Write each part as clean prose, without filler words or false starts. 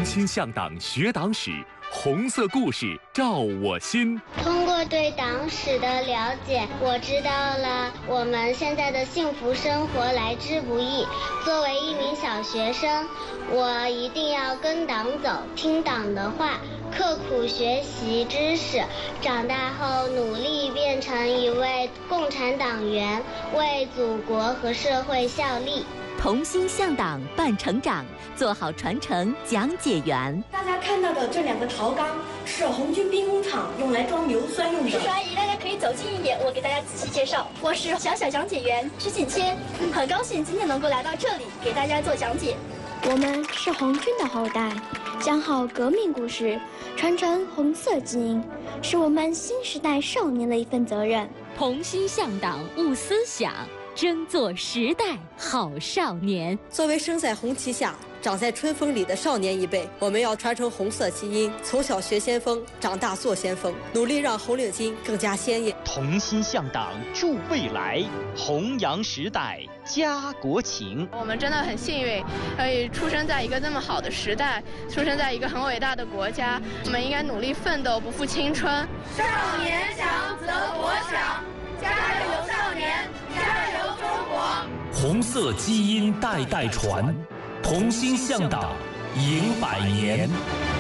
心向党学党史，红色故事照我心。 通过对党史的了解，我知道了我们现在的幸福生活来之不易。作为一名小学生，我一定要跟党走，听党的话，刻苦学习知识，长大后努力变成一位共产党员，为祖国和社会效力。 同心向党伴成长，做好传承讲解员。 大家看到的这2个陶缸是红军兵工厂用来装硫酸用的。 叔叔阿姨，大家可以走近一点，我给大家仔细介绍。我是小讲解员施锦谦，很高兴今天能够来到这里给大家做讲解。 我们是红军的后代，讲好革命故事，传承红色基因，是我们新时代少年的一份责任。 同心向党悟思想，争做时代好少年。 作为生在红旗下，长在春风里的少年一辈，我们要传承红色基因，从小学先锋，长大做先锋，努力让红领巾更加鲜艳。 同心向党助未来，弘扬时代家国情。 我们真的很幸运，可以出生在一个这么好的时代，出生在一个很伟大的国家。我们应该努力奋斗，不负青春。 少年强则国强，加油少年，加油中国！ 红色基因代代传，同心向党迎100年。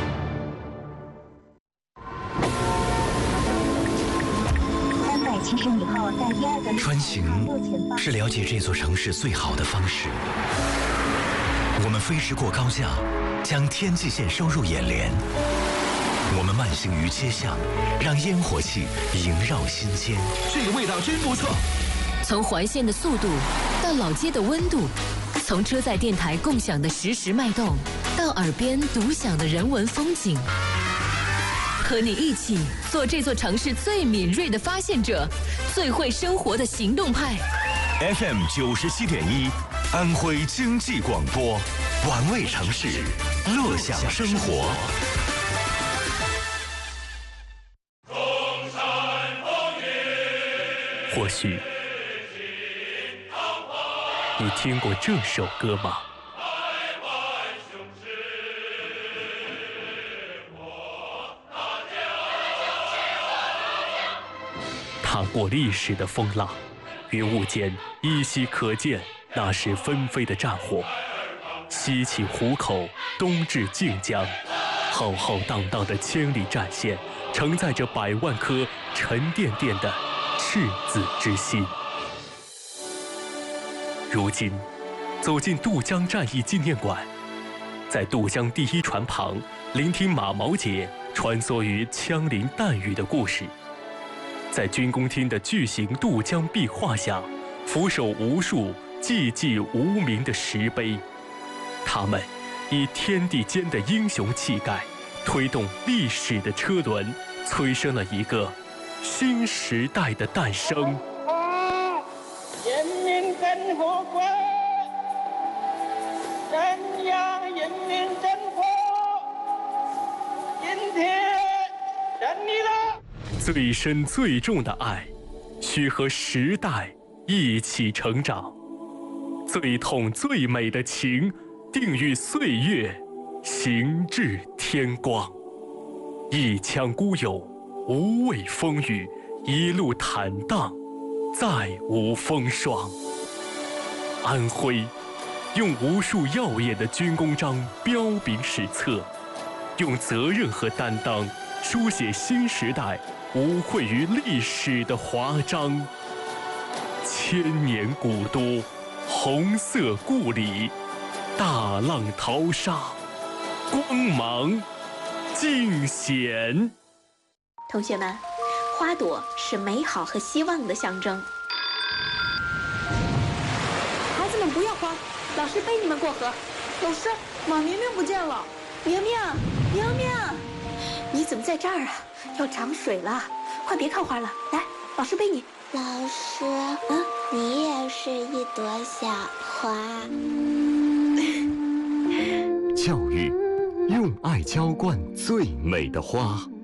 穿行是了解这座城市最好的方式。我们飞驰过高架，将天际线收入眼帘。我们慢行于街巷，让烟火气萦绕心间。 这个味道真不错。 从环线的速度到老街的温度，从车载电台共享的实时脉动，到耳边独享的人文风景。和你一起做这座城市最敏锐的发现者，最会生活的行动派。 FM 97.1，安徽经济广播，玩味城市，乐享生活。 或许你听过这首歌吗？踏过历史的风浪，云雾间依稀可见那时纷飞的战火。西起湖口，东至靖江，浩浩荡荡的千里战线，承载着100万颗沉甸甸的赤子之心。如今，走进渡江战役纪念馆，在渡江第1船旁，聆听马毛姐穿梭于枪林弹雨的故事。在军工厅的巨型渡江壁画下，俯首无数寂寂无名的石碑，他们以天地间的英雄气概，推动历史的车轮，催生了一个新时代的诞生。 人民真活过，宣扬人民真活，今天胜利了。 最深最重的爱，需和时代一起成长；最痛最美的情，定与岁月行至天光。一腔孤勇，无畏风雨，一路坦荡，再无风霜。安徽用无数耀眼的军功章彪炳史册，用责任和担当书写新时代无愧于历史的华章。千年古都，红色故里，大浪淘沙，光芒尽显。 同学们，花朵是美好和希望的象征。 孩子们不要慌，老师背你们过河。老师，马明明不见了。明明，明明， 你怎么在这儿啊？要涨水了，快别看花了，来，老师背你。 老师，你也是一朵小花。 教育，用爱浇灌最美的花。